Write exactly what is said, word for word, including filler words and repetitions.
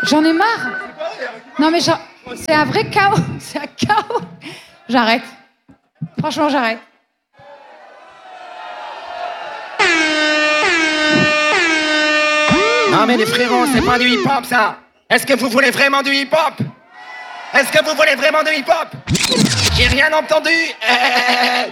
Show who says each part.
Speaker 1: J'en ai marre. Non mais j'en... c'est un vrai chaos. C'est un chaos. J'arrête. Franchement, j'arrête.
Speaker 2: Non mais les frérots, c'est pas du hip-hop ça. Est-ce que vous voulez vraiment du hip-hop? Est-ce que vous voulez vraiment du hip-hop? J'ai rien entendu.